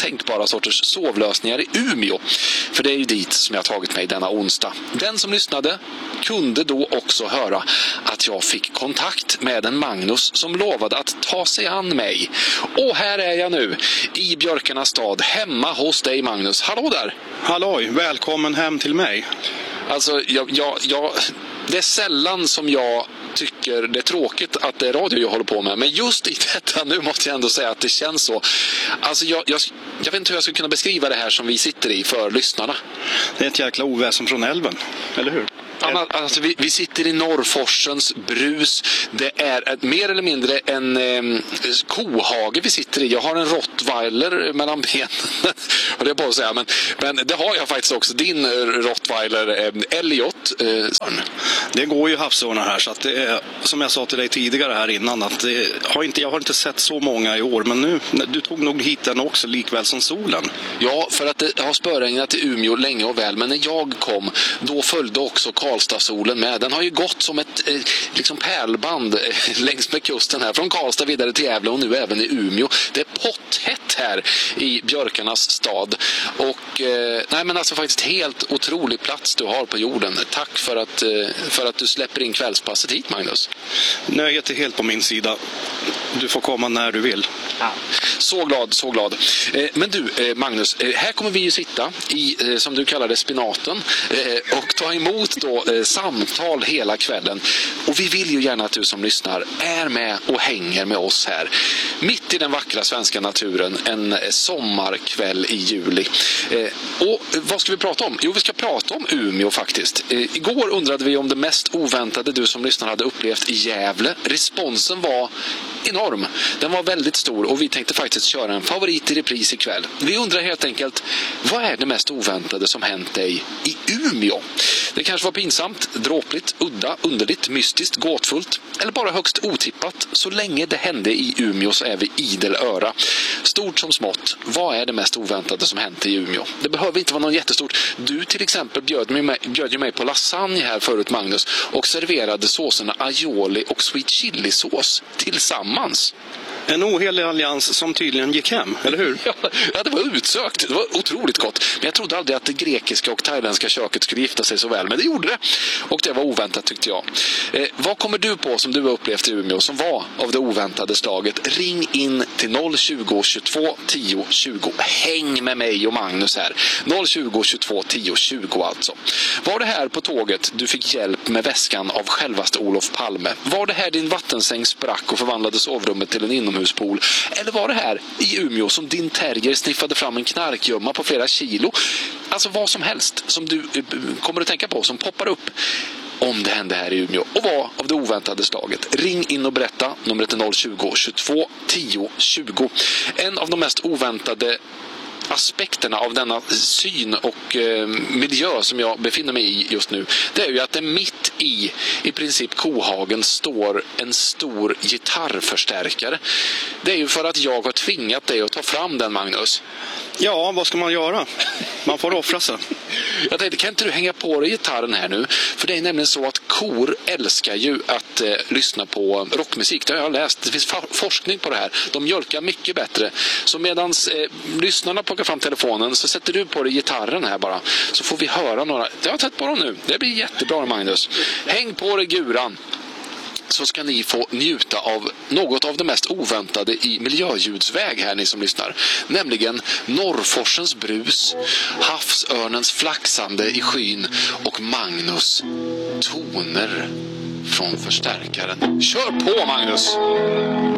tänkbara sorters sovlösningar i Umeå. För det är ju dit som jag har tagit mig denna onsdag. Den som lyssnade kunde då också höra att jag fick kontakt med en Magnus som lovade att ta sig an mig. Och här är jag nu i Björkarnas stad, hemma hos dig Magnus. Hallå där! Halloj, välkommen hem till mig. Alltså, det är sällan som jag tycker det är tråkigt att det är radio jag håller på med. Men just i detta nu måste jag ändå säga att det känns så. Alltså jag vet inte hur jag ska kunna beskriva det här som vi sitter i för lyssnarna. Det är ett jäkla oväsen från älven, eller hur? Alltså, vi sitter i Norrforsens brus. Det är mer eller mindre en kohage vi sitter i. Jag har en rottweiler mellan benen. Och det är bara att säga. Men det har jag faktiskt också. Din rottweiler Elliot. Det går ju havsörnar här, så att det är, som jag sa till dig tidigare här innan, att jag har inte sett så många i år. Men nu, du tog nog hit den också, likväl som solen. Ja, för att det har spöregnat i Umeå länge och väl. Men när jag kom, då följde också Karlstadsolen med. Den har ju gått som ett liksom pärlband längs med kusten här. Från Karlstad vidare till Gävle och nu även i Umeå. Det är potthett här i Björkarnas stad. Och nej men alltså faktiskt helt otrolig plats du har på jorden. Tack för att du släpper in kvällspasset hit, Magnus. Nöjet är helt på min sida. Du får komma när du vill. Ja. Så glad. Men du, Magnus, här kommer vi ju sitta i, som du kallar det, spinaten och ta emot då samtal hela kvällen. Och vi vill ju gärna att du som lyssnar är med och hänger med oss här. Mitt i den vackra svenska naturen en sommarkväll i juli. Och vad ska vi prata om? Jo, vi ska prata om Umeå faktiskt. Igår undrade vi om det mest oväntade du som lyssnar hade upplevt i Gävle. Responsen var enorm. Den var väldigt stor och vi tänkte faktiskt köra en favorit i repris ikväll. Vi undrar helt enkelt, vad är det mest oväntade som hänt dig i Umeå? Det kanske var pinsamt, dråpligt, udda, underligt, mystiskt, gåtfullt eller bara högst otippat. Så länge det hände i Umeå så är vi idel öra. Stort som smått, vad är det mest oväntade som hänt i Umeå? Det behöver inte vara någon jättestort. Du till exempel bjöd ju mig på lasagne här förut, Magnus, och serverade såserna aioli och sweet chili sås tillsammans. En ohelig allians som tydligen gick hem, eller hur? Ja, det var utsökt. Det var otroligt gott. Men jag trodde aldrig att det grekiska och thailändska köket skulle gifta sig så väl. Men det gjorde det. Och det var oväntat, tyckte jag. Vad kommer du på som du har upplevt i Umeå som var av det oväntade slaget? Ring in till 020 22 10 20. Häng med mig och Magnus här. 020 22 10 20 alltså. Var det här på tåget du fick hjälp med väskan av självaste Olof Palme? Var det här din vattensäng sprack och förvandlade sovrummet till en inomhuspool? Eller var det här i Umeå som din terrier sniffade fram en knarkgömma på flera kilo? Alltså vad som helst som du kommer att tänka på som poppar upp om det hände här i Umeå och var av det oväntade slaget. Ring in och berätta. Numret är 020 22 10 20. En av de mest oväntade aspekterna av denna syn och miljö som jag befinner mig i just nu, det är ju att det mitt i princip kohagen står en stor gitarrförstärkare. Det är ju för att jag har tvingat dig att ta fram den, Magnus. Ja, vad ska man göra? Man får offra sig. Jag tänkte, kan inte du hänga på dig gitarren här nu? För det är nämligen så att kor älskar ju att lyssna på rockmusik. Det har jag läst. Det finns forskning på det här. De mjölkar mycket bättre. Så medan lyssnarna plockar fram telefonen så sätter du på dig gitarren här bara. Så får vi höra några. Jag har tagit på dem nu. Det blir jättebra, Magnus. Häng på dig guran. Så ska ni få njuta av något av det mest oväntade i miljöljudsväg här, ni som lyssnar. Nämligen Norrforsens brus, havsörnens flaxande i skyn och Magnus toner från förstärkaren. Kör på, Magnus!